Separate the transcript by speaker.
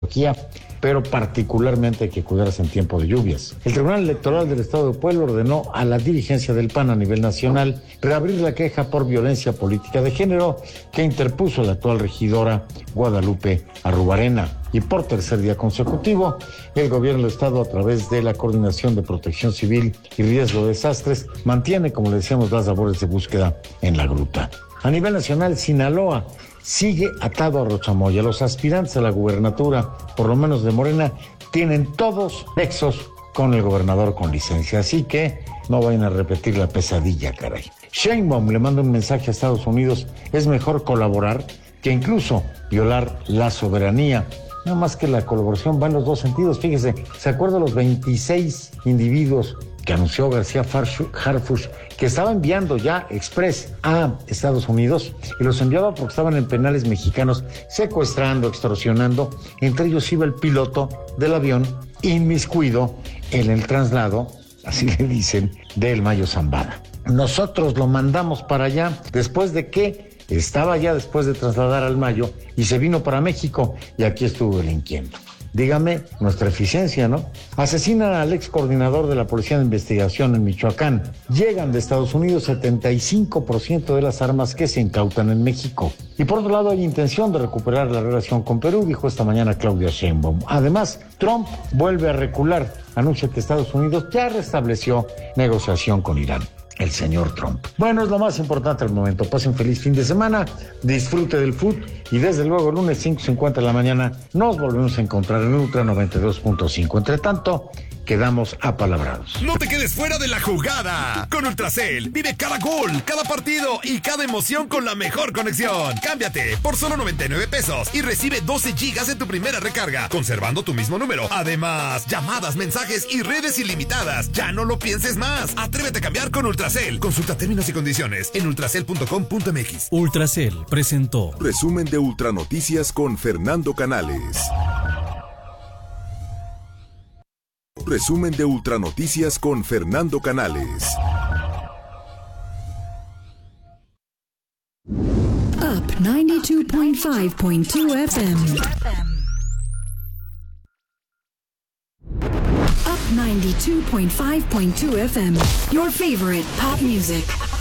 Speaker 1: pero particularmente hay que cuidarse en tiempo de lluvias. El Tribunal Electoral del Estado de Puebla ordenó a la dirigencia del PAN a nivel nacional reabrir la queja por violencia política de género que interpuso la actual regidora Guadalupe Arrubarena. Y por tercer día consecutivo, el gobierno del Estado, a través de la Coordinación de Protección Civil y Riesgo de Desastres, mantiene, como le decíamos, las labores de búsqueda en la gruta. A nivel nacional, Sinaloa sigue atado a Rochamoya. Los aspirantes a la gubernatura, por lo menos de Morena, tienen todos nexos con el gobernador con licencia. Así que no vayan a repetir la pesadilla, caray. Sheinbaum le manda un mensaje a Estados Unidos: es mejor colaborar que incluso violar la soberanía. Nada más que la colaboración va en los dos sentidos. Fíjese, ¿se acuerda los 26 individuos que anunció García Harfuch que estaba enviando ya express a Estados Unidos? Y los enviaba porque estaban en penales mexicanos secuestrando, extorsionando. Entre ellos iba el piloto del avión inmiscuido en el traslado, así le dicen, del Mayo Zambada. Nosotros lo mandamos para allá después de que estaba ya después de trasladar al Mayo y se vino para México y aquí estuvo delinquiendo. Dígame, nuestra eficiencia, ¿no? Asesinan al ex coordinador de la Policía de Investigación en Michoacán. Llegan de Estados Unidos 75% de las armas que se incautan en México. Y por otro lado, hay intención de recuperar la relación con Perú, dijo esta mañana Claudia Sheinbaum. Además, Trump vuelve a recular. Anuncia que Estados Unidos ya restableció negociación con Irán. El señor Trump. Bueno, es lo más importante al momento. Pasen feliz fin de semana, disfrute del fútbol y desde luego el lunes 5:50 de la mañana nos volvemos a encontrar en Ultra 92.5. Entre tanto, quedamos apalabrados.
Speaker 2: No te quedes fuera de la jugada. Con Ultracel vive cada gol, cada partido y cada emoción con la mejor conexión. Cámbiate por solo 99 pesos y recibe 12 gigas en tu primera recarga, conservando tu mismo número. Además, llamadas, mensajes y redes ilimitadas. Ya no lo pienses más. Atrévete a cambiar con Ultracel. Consulta términos y condiciones en ultracel.com.mx.
Speaker 3: Ultracel presentó
Speaker 4: Resumen de Ultranoticias con Fernando Canales. Resumen de Ultranoticias con Fernando Canales.
Speaker 5: Up 92.5.2 FM. Up 92.5.2 FM. Your favorite pop music.